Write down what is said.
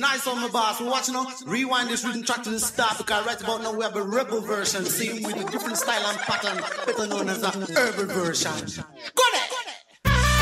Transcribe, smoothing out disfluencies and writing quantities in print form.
Nice on my boss. We're watching now. Rewind this rhythm track to the start because right about now we have a rebel version. Same with a different style and pattern, better known as a herbal version. Go!